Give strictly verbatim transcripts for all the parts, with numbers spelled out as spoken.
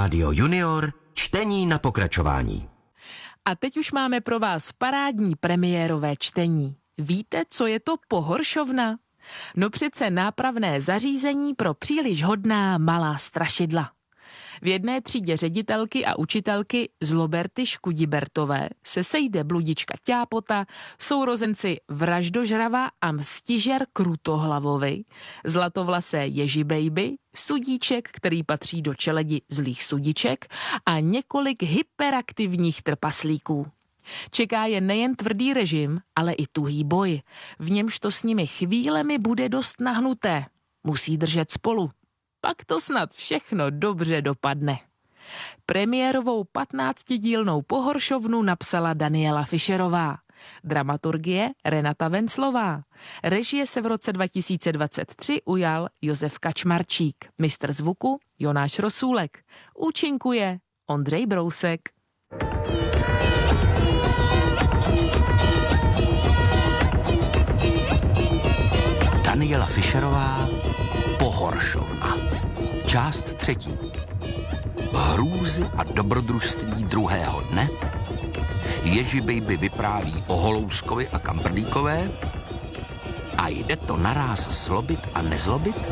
Rádio Junior, čtení na pokračování. A teď už máme pro vás parádní premiérové čtení. Víte, co je to pohoršovna? No přece nápravné zařízení pro příliš hodná malá strašidla. V jedné třídě ředitelky a učitelky Zloberty Škudibertové se sejde bludička Ťápota, sourozenci Vraždožrava a Mstižer Krutohlavovi, zlatovlasé Ježibejby, Sudíček, který patří do čeledi zlých sudiček, a několik hyperaktivních trpaslíků. Čeká je nejen tvrdý režim, ale i tuhý boj. V němž to s nimi chvílemi bude dost nahnuté. Musí držet spolu. Pak to snad všechno dobře dopadne. Premiérovou patnáctidílnou pohoršovnu napsala Daniela Fischerová. Dramaturgie Renata Venclová. Režie se v roce dva tisíce dvacet tři ujal Josef Kačmarčík. Mistr zvuku Jonáš Rosůlek. Účinkuje Ondřej Brousek. Daniela Fischerová, Pohoršovna. Část třetí. Hrůzy a dobrodružství druhého dne. Ježibejby vypráví o Holouskovi a Kambrlíkové. A jde to naráz zlobit a nezlobit?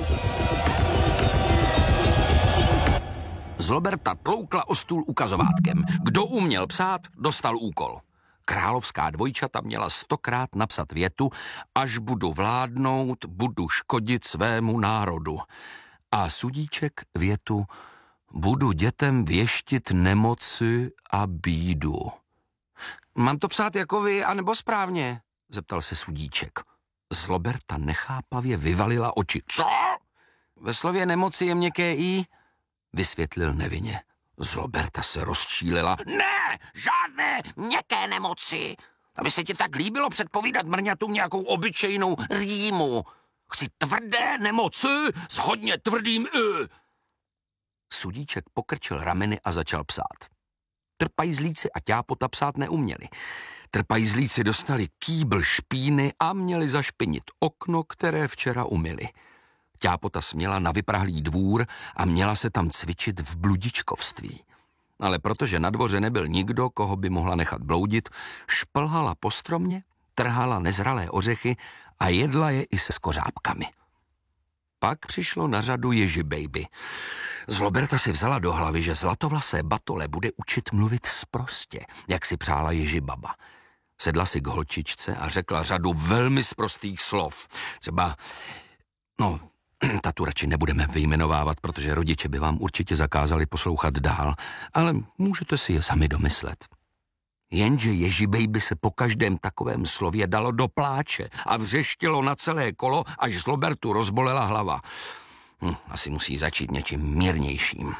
Zloberta tloukla o stůl ukazovátkem. Kdo uměl psát, dostal úkol. Královská dvojčata měla stokrát napsat větu: až budu vládnout, budu škodit svému národu. A Sudíček větu: budu dětem věštit nemoci a bídu. Mám to psát jako vy, anebo správně? Zeptal se Sudíček. Zloberta nechápavě vyvalila oči. Co? Ve slově nemoci je měkké i? Vysvětlil nevinně. Zloberta se rozčílila. Ne, žádné měkké nemoci. Aby se ti tak líbilo předpovídat mrňatům nějakou obyčejnou rýmu. Chci tvrdé nemoci s hodně tvrdým i. Sudíček pokrčil rameny a začal psát. Trpajzlíci a Ťápota psát neuměli. Trpajzlíci dostali kýbl špíny a měli zašpinit okno, které včera umyli. Ťápota směla na vyprahlý dvůr a měla se tam cvičit v bludičkovství. Ale protože na dvoře nebyl nikdo, koho by mohla nechat bloudit, šplhala po stromě, trhala nezralé ořechy a jedla je i se skořápkami. Pak přišlo na řadu Ježibejby. Zloberta si vzala do hlavy, že zlatovlasé Batole bude učit mluvit sprostě, jak si přála Ježibaba. Sedla si k holčičce a řekla řadu velmi sprostých slov. Třeba, no, ta tu radši nebudeme vyjmenovávat, protože rodiče by vám určitě zakázali poslouchat dál, ale můžete si je sami domyslet. Jenže Ježibejby se po každém takovém slově dalo do pláče a vřeštilo na celé kolo, až Zlobertu rozbolela hlava. Hm, asi musí začít něčím mírnějším.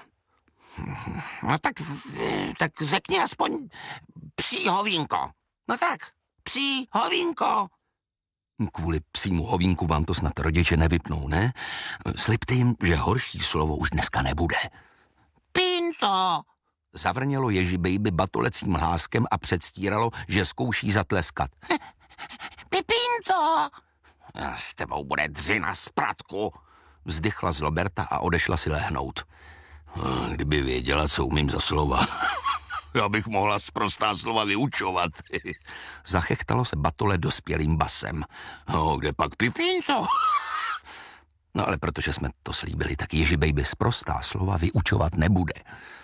No tak, tak řekni aspoň psí hovínko. No tak, psí hovínko. Kvůli psímu hovínku vám to snad rodiče nevypnou, ne? Slibte jim, že horší slovo už dneska nebude. Pinto! Zavrnělo Ježibejby batolecím hláskem a předstíralo, že zkouší zatleskat. Pipinto! S tebou bude dřina z pratku, vzdychla Zloberta a odešla si lehnout. Kdyby věděla, co umím za slova, já bych mohla sprostá slova vyučovat. Zachechtalo se Batole dospělým basem. No, kde pak Pipinto? No ale protože jsme to slíbili, tak Ježibejby sprostá slova vyučovat nebude.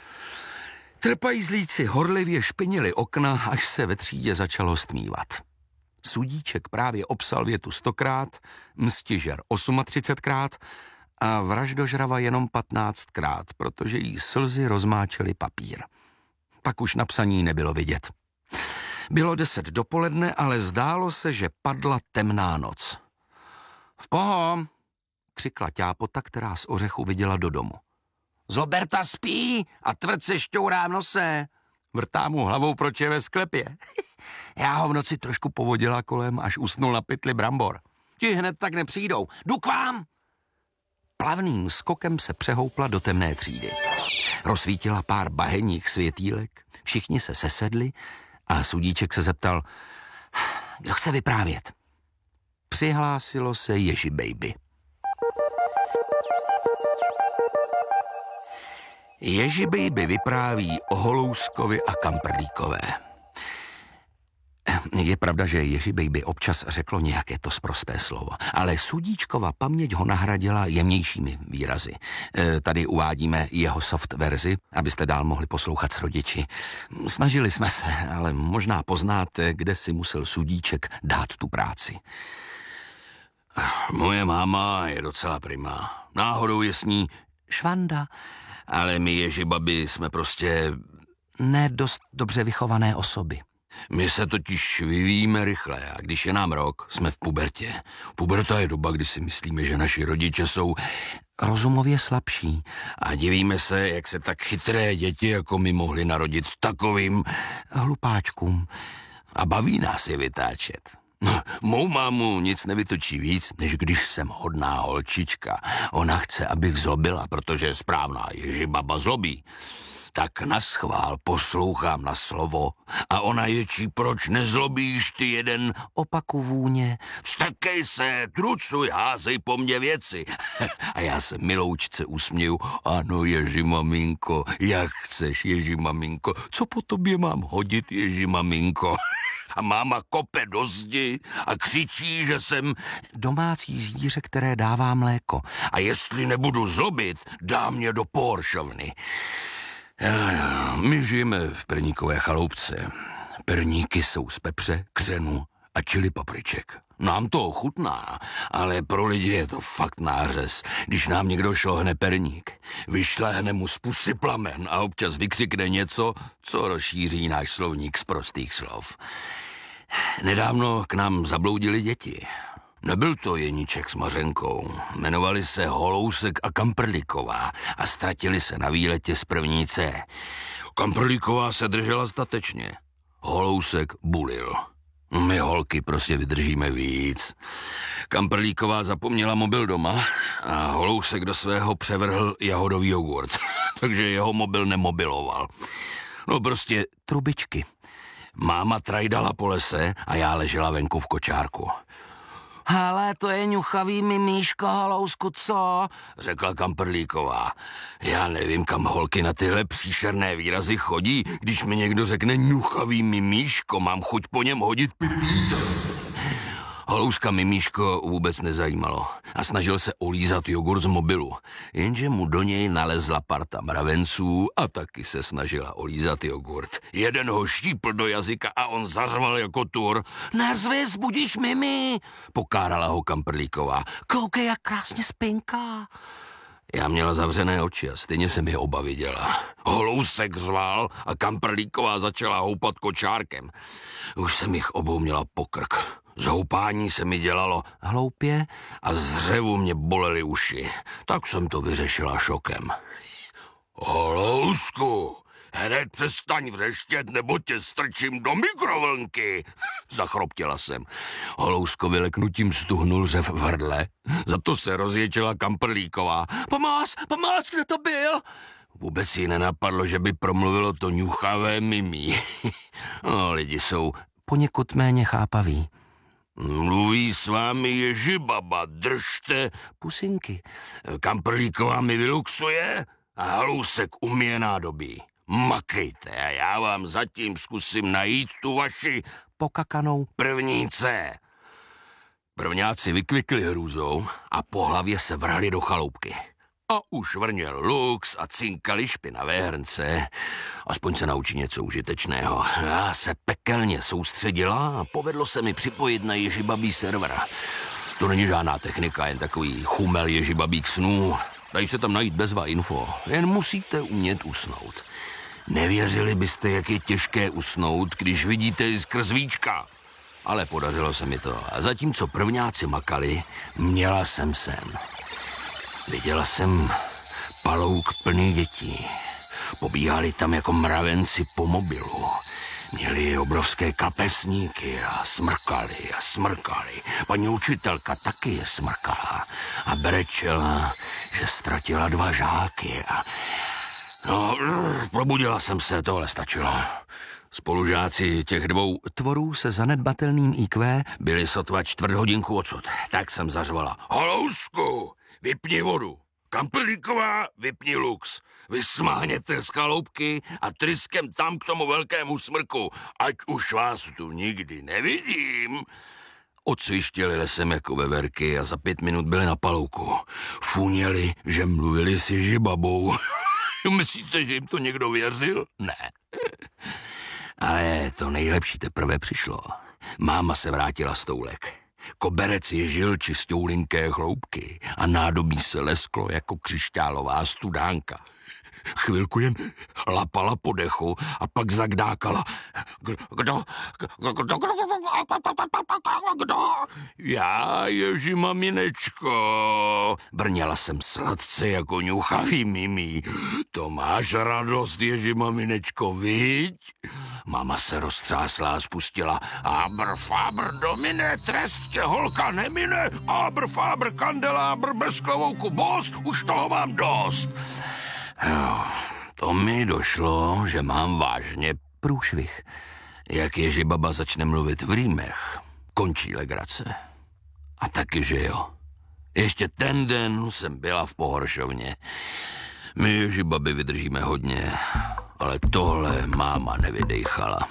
Trpajzlíci horlivě špinili okna, až se ve třídě začalo stmívat. Sudíček právě obsal větu stokrát, Mstižer třicetosmkrát a Vraždožrava jenom patnáctkrát, protože jí slzy rozmáčely papír. Pak už napsaní nebylo vidět. Bylo deset dopoledne, ale zdálo se, že padla temná noc. V poho, křikla Ťápota, která z ořechu viděla do domu. Zloberta spí a tvrdce šťourá v nose. Vrtá mu hlavou, proč je ve sklepě. Já ho v noci trošku povodila kolem, až usnul na pytli brambor. Ti hned tak nepřijdou. Jdu k vám! Plavným skokem se přehoupla do temné třídy. Rozsvítila pár bahenních světýlek, všichni se sesedli a Sudíček se zeptal, kdo chce vyprávět. Přihlásilo se Ježibejby. Ježi Baby vypráví o Holouskovi a Kamprlíkové. Je pravda, že Ježi Baby občas řeklo nějaké to sprosté slovo, ale Sudíčkova paměť ho nahradila jemnějšími výrazy. E, tady uvádíme jeho soft verzi, abyste dál mohli poslouchat s rodiči. Snažili jsme se, ale možná poznáte, kde si musel Sudíček dát tu práci. Moje máma je docela prima. Náhodou je s ní švanda, ale my Ježibaby jsme prostě nedost dobře vychované osoby. My se totiž vyvíjíme rychle a když je nám rok, jsme v pubertě. Puberta je doba, kdy si myslíme, že naši rodiče jsou rozumově slabší a divíme se, jak se tak chytré děti jako my mohly narodit takovým hlupáčkům. A baví nás je vytáčet. No, mou mámu nic nevytočí víc, než když jsem hodná holčička. Ona chce, abych zlobila, protože je správná Ježibaba zlobí. Tak naschvál poslouchám na slovo a ona ječí, proč nezlobíš ty jeden, opaku vůně. Vstekej se, trucuj, házej po mně věci. A já se miloučce usměju, ano Ježi maminko, jak chceš Ježi maminko, co po tobě mám hodit Ježi maminko? A máma kope do zdi a křičí, že jsem domácí zvíře, které dává mléko. A jestli nebudu zlobit, dá mě do pohoršovny. My žijeme v perníkové chaloupce. Perníky jsou z pepře, křenu a čili papriček. Nám to chutná, ale pro lidi je to fakt nářez, když nám někdo šlohne perník. Vyšlehne mu z pusy plamen a občas vykřikne něco, co rozšíří náš slovník z prostých slov. Nedávno k nám zabloudili děti. Nebyl to Jeníček s Mařenkou. Jmenovali se Holousek a Kamprlíková a ztratili se na výletě z první C. Kamprlíková se držela statečně. Holousek bulil. My holky prostě vydržíme víc. Kamprlíková zapomněla mobil doma a Holousek do svého převrhl jahodový jogurt. Takže jeho mobil nemobiloval. No prostě trubičky. Máma trajdala po lese a já ležela venku v kočárku. Hele, to je ňuchavý mimíško, Holousku, co? Řekla Kamprlíková. Já nevím, kam holky na tyhle příšerné výrazy chodí. Když mi někdo řekne ňuchavý mimíško, mám chuť po něm hodit pipí. Holouska mimíško vůbec nezajímalo a snažil se olízat jogurt z mobilu, jenže mu do něj nalezla parta mravenců a taky se snažila olízat jogurt. Jeden ho štípl do jazyka a on zařval jako tur. Nerzvi, zbudíš Mimi, pokárala ho Kamprlíková. Koukej, jak krásně spinká. Já měla zavřené oči a stejně se mi oba viděla. Holousek řval a Kamprlíková začala houpat kočárkem. Už jsem jich obou měla pokrk. Z houpání se mi dělalo hloupě a z řevu mě bolely uši. Tak jsem to vyřešila šokem. Holousku, hned přestaň vřeštět, nebo tě strčím do mikrovlnky, zachroptěla jsem. Holouskovi leknutím stuhnul řev v hrdle, za to se rozječila Kamprlíková. Pomoc, pomoc, kdo to byl? Vůbec jí nenapadlo, že by promluvilo to ňuchavé mimí. No, lidi jsou poněkud méně chápaví. Mluví s vámi Ježibaba, držte pusinky. Kamprlíková mi vyluxuje a Halousek umije nádobí. Makejte a já vám zatím zkusím najít tu vaši pokakanou první C. Prvňáci vykvikli hrůzou a po hlavě se vrhli do chaloupky. A už vrněl lux a cinkali špinavé hrnce. Aspoň se naučí něco užitečného. Já se pekelně soustředila a povedlo se mi připojit na Ježibabí server. To není žádná technika, jen takový chumel Ježibabík snů. Dají se tam najít bezva info. Jen musíte umět usnout. Nevěřili byste, jak je těžké usnout, když vidíte skrz víčka. Ale podařilo se mi to. A zatímco prvňáci makali, měla jsem sen. Viděla jsem palouk plný dětí. Pobíhali tam jako mravenci po mobilu. Měli obrovské kapesníky a smrkali a smrkali. Paní učitelka taky je smrkala a brečela, že ztratila dva žáky. A... No, probudila jsem se, tohle stačilo. Spolužáci těch dvou tvorů se zanedbatelným í kvé byli sotva čtvrt hodinku odsud. Tak jsem zařvala. Halousku, vypni vodu. Kampelíková, vypni lux. Vysmáhněte z chaloupky a tryskem tam k tomu velkému smrku, ať už vás tu nikdy nevidím. Odsvištěli lesem jako veverky a za pět minut byli na palouku. Funěli, že mluvili s Ježibabou. Myslíte, že jim to někdo věřil? Ne. Ale to nejlepší teprve přišlo. Máma se vrátila z toulek. Koberec ježil čistoulinké chloupky a nádobí se lesklo jako křišťálová studánka. Chvilku jen lapala po dechu a pak zagdákala. Kdo? Kdo? Kdo? Kdo? Já, Ježi maminečko. Brněla jsem sladce jako ňuchavý mimí. To máš radost, Ježi maminečko, viď? Mama se roztřásla a spustila. Abr, fabr, domine, trest tě holka nemine. Abr, fabr, kandelábr, bez klovouku, bos, už toho mám dost. Jo, to mi došlo, že mám vážně průšvih. Jak Ježibaba začne mluvit v rýmech, končí legrace. A taky, že jo. Ještě ten den jsem byla v Pohoršovně. My Ježibaby vydržíme hodně, ale tohle máma nevydejchala.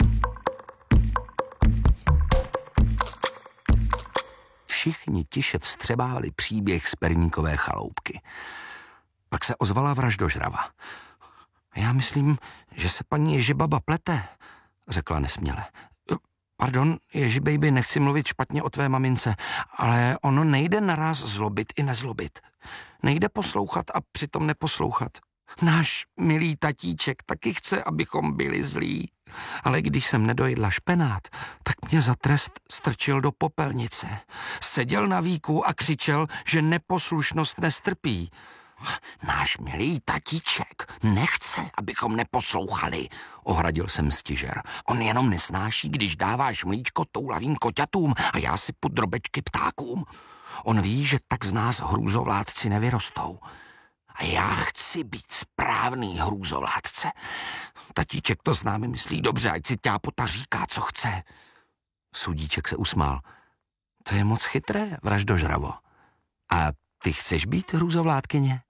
Všichni tiše vstřebávali příběh z perníkové chaloupky. Pak se ozvala vraždožrava. Já myslím, že se paní Ježibaba plete, řekla nesměle. Pardon, Ježibejby, nechci mluvit špatně o tvé mamince, ale ono nejde naráz zlobit i nezlobit. Nejde poslouchat a přitom neposlouchat. Náš milý tatíček taky chce, abychom byli zlí. Ale když jsem nedojedla špenát, tak mě za trest strčil do popelnice. Seděl na víku a křičel, že neposlušnost nestrpí. Náš milý tatíček nechce, abychom neposlouchali, ohradil jsem stižer. On jenom nesnáší, když dáváš mlíčko toulavým koťatům a já si pod drobečky ptákům. On ví, že tak z nás hrůzovládci nevyrostou. A já chci být správný hrůzovládce. Tatíček to s námi myslí dobře, ať si ťápota říká, co chce. Sudíček se usmál. To je moc chytré, vraždožravo. A ty chceš být hrůzovládkyně?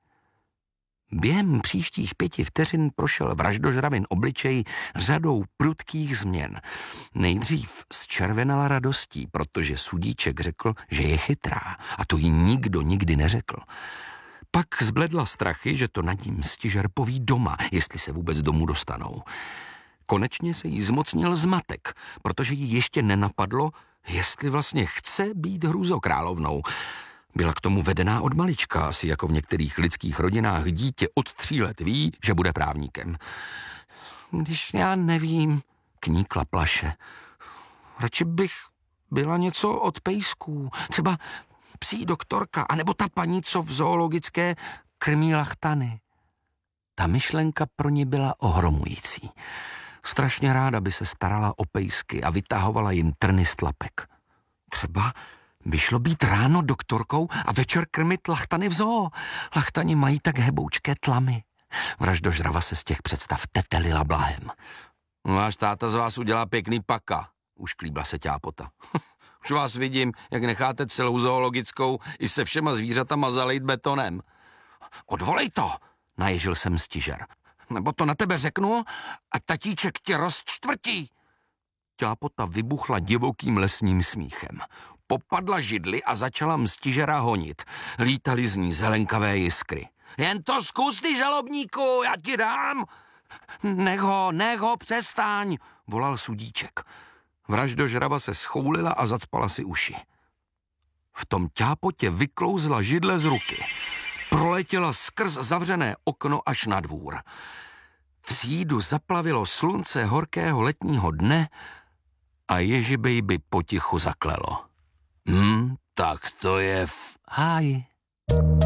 Během příštích pěti vteřin prošel vraždožravin obličej řadou prudkých změn. Nejdřív zčervenala radostí, protože sudíček řekl, že je chytrá a to jí nikdo nikdy neřekl. Pak zbledla strachy, že to nad ním stižer poví doma, jestli se vůbec domů dostanou. Konečně se jí zmocnil zmatek, protože jí ještě nenapadlo, jestli vlastně chce být hrůzokrálovnou. Byla k tomu vedená od malička, asi jako v některých lidských rodinách dítě od tří let ví, že bude právníkem. Když já nevím, kníkla plaše. Radši bych byla něco od pejsků, třeba psí doktorka, anebo ta paní, co v zoologické krmí lachtany. Ta myšlenka pro ní byla ohromující. Strašně ráda by se starala o pejsky a vytahovala jim trny z tlapek. Třeba by šlo být ráno doktorkou a večer krmit lachtany v zoo. Lachtani mají tak heboučké tlamy. Vraždožrava se z těch představ tetelila blahem. Váš táta z vás udělá pěkný paka, ušklíbla se ťápota. Už vás vidím, jak necháte celou zoologickou i se všema zvířatama zalejt betonem. Odvolej to, naježil jsem stižer. Nebo to na tebe řeknu a tatíček tě rozčtvrtí. Ťápota vybuchla divokým lesním smíchem. Popadla židli a začala mstižera honit. Lítaly z ní zelenkavé jiskry. Jen to zkus, ty žalobníku, já ti dám. Nech ho, nech ho, přestaň, volal sudíček. Vraždožrava se schoulila a zacpala si uši. V tom ťápotě vyklouzla židle z ruky. Proletěla skrz zavřené okno až na dvůr. Třídu zaplavilo slunce horkého letního dne a Ježibejby potichu zaklelo. Hm, tak to je v háji.